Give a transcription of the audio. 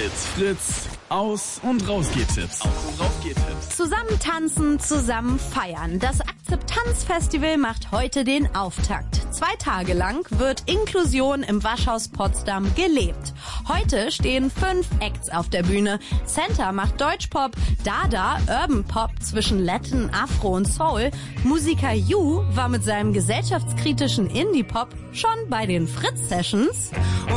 Hits. Fritz, Aus- und Rausgehtipps. Zusammen tanzen, zusammen feiern. Das Akzeptanzfestival macht heute den Auftakt. 2 Tage lang wird Inklusion im Waschhaus Potsdam gelebt. Heute stehen 5 Acts auf der Bühne. Center macht Deutschpop, Dada Urban Pop zwischen Latin, Afro und Soul. Musiker Ju war mit seinem gesellschaftskritischen Indie-Pop schon bei den Fritz-Sessions.